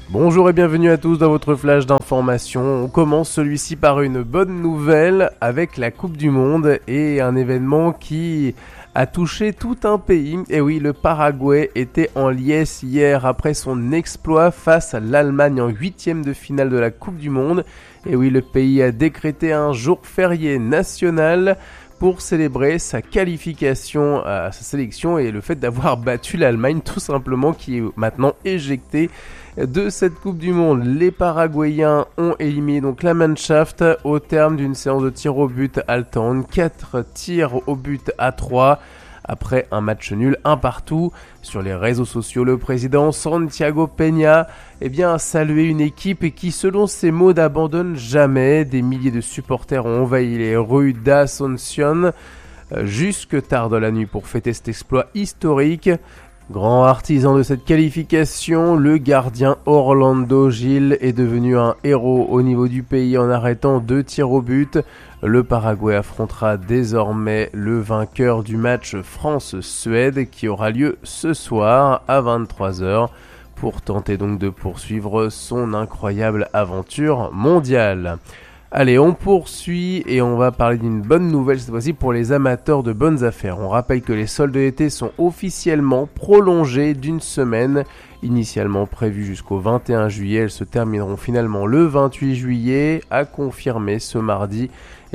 Bonjour et bienvenue à tous dans votre flash d'information. On commence celui-ci par une bonne nouvelle avec la Coupe du Monde et un événement qui a touché tout un pays. Et oui, le Paraguay était en liesse hier après son exploit face à l'Allemagne en 8e de finale de la Coupe du Monde. Et oui, le pays a décrété un jour férié national pour célébrer sa qualification à sa sélection et le fait d'avoir battu l'Allemagne tout simplement, qui est maintenant éjectée de cette Coupe du Monde. Les Paraguayens ont éliminé donc la Mannschaft au terme d'une séance de tirs au but Alton, 4 tirs au but à 3 après un match nul, un partout. Sur les réseaux sociaux, le président Santiago Peña a salué une équipe qui, selon ses mots, n'abandonne jamais. Des milliers de supporters ont envahi les rues d'Asunción jusque tard dans la nuit pour fêter cet exploit historique. Grand artisan de cette qualification, le gardien Orlando Gil est devenu un héros au niveau du pays en arrêtant 2 tirs au but. Le Paraguay affrontera désormais le vainqueur du match France-Suède qui aura lieu ce soir à 23h pour tenter donc de poursuivre son incroyable aventure mondiale. Allez, on poursuit et on va parler d'une bonne nouvelle cette fois-ci pour les amateurs de bonnes affaires. On rappelle que les soldes d'été sont officiellement prolongés d'une semaine. Initialement prévues jusqu'au 21 juillet, elles se termineront finalement le 28 juillet, a confirmé ce mardi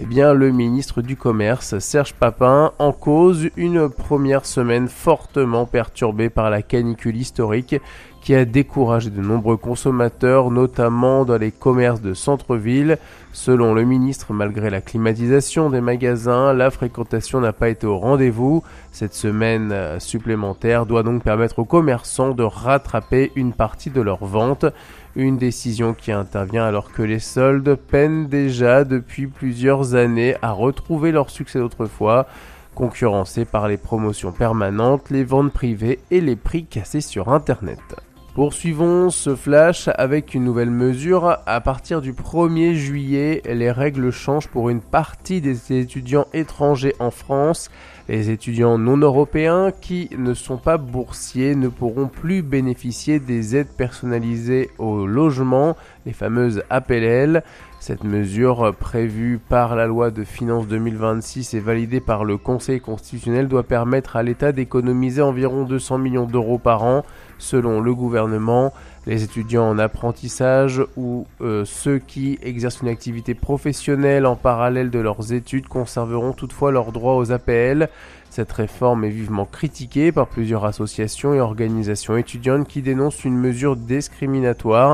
le ministre du Commerce, Serge Papin, en cause une première semaine fortement perturbée par la canicule historique qui a découragé de nombreux consommateurs, notamment dans les commerces de centre-ville. Selon le ministre, malgré la climatisation des magasins, la fréquentation n'a pas été au rendez-vous. Cette semaine supplémentaire doit donc permettre aux commerçants de rattraper une partie de leurs ventes. Une décision qui intervient alors que les soldes peinent déjà depuis plusieurs années à retrouver leur succès d'autrefois, concurrencés par les promotions permanentes, les ventes privées et les prix cassés sur Internet. Poursuivons ce flash avec une nouvelle mesure. À partir du 1er juillet, les règles changent pour une partie des étudiants étrangers en France. Les étudiants non européens qui ne sont pas boursiers ne pourront plus bénéficier des aides personnalisées au logement, les fameuses APL. Cette mesure, prévue par la loi de finances 2026 et validée par le Conseil constitutionnel, doit permettre à l'État d'économiser environ 200 millions d'euros par an. Selon le gouvernement, les étudiants en apprentissage ou ceux qui exercent une activité professionnelle en parallèle de leurs études conserveront toutefois leurs droits aux APL. Cette réforme est vivement critiquée par plusieurs associations et organisations étudiantes qui dénoncent une mesure discriminatoire.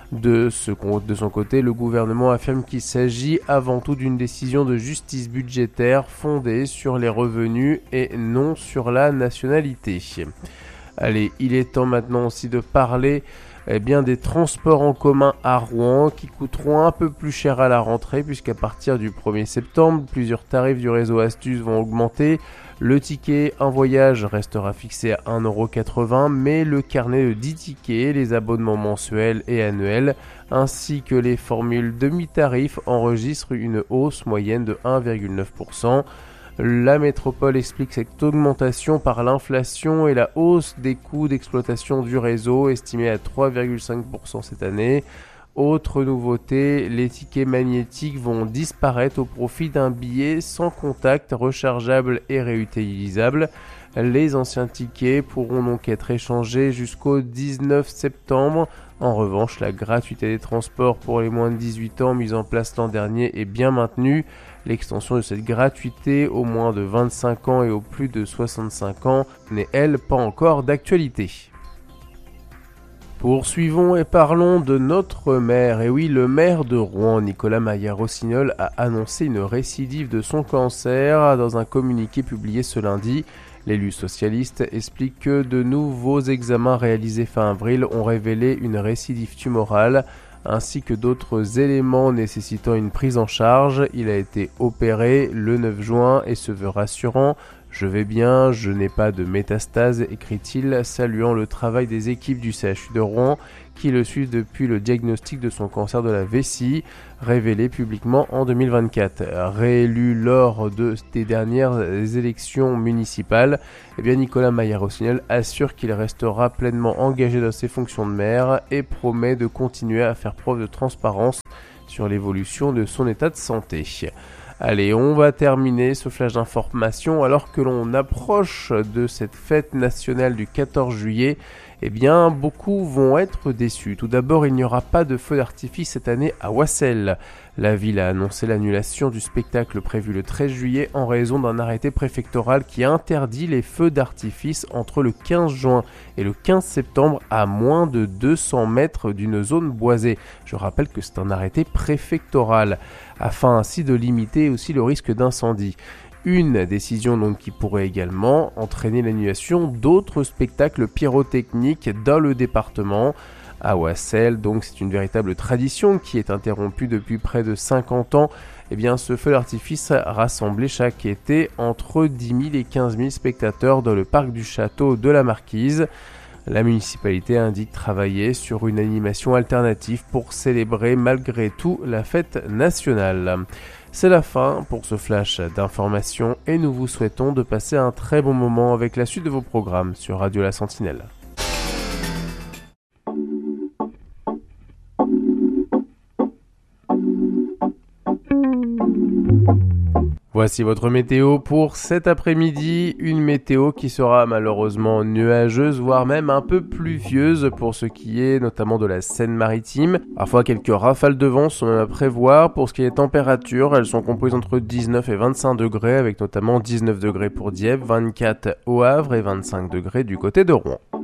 De son côté, le gouvernement affirme qu'il s'agit avant tout d'une décision de justice budgétaire fondée sur les revenus et non sur la nationalité. Allez, il est temps maintenant aussi de parler des transports en commun à Rouen qui coûteront un peu plus cher à la rentrée puisqu'à partir du 1er septembre, plusieurs tarifs du réseau Astuce vont augmenter. Le ticket un voyage restera fixé à 1,80 € mais le carnet de 10 tickets, les abonnements mensuels et annuels ainsi que les formules demi-tarifs enregistrent une hausse moyenne de 1,9%. La métropole explique cette augmentation par l'inflation et la hausse des coûts d'exploitation du réseau, estimée à 3,5% cette année. Autre nouveauté, les tickets magnétiques vont disparaître au profit d'un billet sans contact, rechargeable et réutilisable. Les anciens tickets pourront donc être échangés jusqu'au 19 septembre. En revanche, la gratuité des transports pour les moins de 18 ans mise en place l'an dernier est bien maintenue. L'extension de cette gratuité aux moins de 25 ans et aux plus de 65 ans n'est, elle, pas encore d'actualité. Poursuivons et parlons de notre maire. Et oui, le maire de Rouen, Nicolas Maillard-Rossignol, a annoncé une récidive de son cancer dans un communiqué publié ce lundi. L'élu socialiste explique que de nouveaux examens réalisés fin avril ont révélé une récidive tumorale ainsi que d'autres éléments nécessitant une prise en charge. Il a été opéré le 9 juin et se veut rassurant. « Je vais bien, je n'ai pas de métastase, écrit-il, saluant le travail des équipes du CHU de Rouen qui le suivent depuis le diagnostic de son cancer de la vessie, révélé publiquement en 2024. Réélu lors des dernières élections municipales, Nicolas Maillard-Rossignol assure qu'il restera pleinement engagé dans ses fonctions de maire et promet de continuer à faire preuve de transparence sur l'évolution de son état de santé. Allez, on va terminer ce flash d'information alors que l'on approche de cette fête nationale du 14 juillet. Beaucoup vont être déçus. Tout d'abord, il n'y aura pas de feu d'artifice cette année à Oissel. La ville a annoncé l'annulation du spectacle prévu le 13 juillet en raison d'un arrêté préfectoral qui interdit les feux d'artifice entre le 15 juin et le 15 septembre à moins de 200 mètres d'une zone boisée. Je rappelle que c'est un arrêté préfectoral, afin ainsi de limiter aussi le risque d'incendie. Une décision donc qui pourrait également entraîner l'annulation d'autres spectacles pyrotechniques dans le département. À Oissel, donc c'est une véritable tradition qui est interrompue depuis près de 50 ans. Ce feu d'artifice rassemblait chaque été entre 10 000 et 15 000 spectateurs dans le parc du château de la Marquise. La municipalité indique travailler sur une animation alternative pour célébrer malgré tout la fête nationale. C'est la fin pour ce flash d'information et nous vous souhaitons de passer un très bon moment avec la suite de vos programmes sur Radio La Sentinelle. Voici votre météo pour cet après-midi, une météo qui sera malheureusement nuageuse, voire même un peu pluvieuse pour ce qui est notamment de la Seine-Maritime. Parfois quelques rafales de vent sont même à prévoir. Pour ce qui est des températures, elles sont comprises entre 19 et 25 degrés, avec notamment 19 degrés pour Dieppe, 24 au Havre et 25 degrés du côté de Rouen.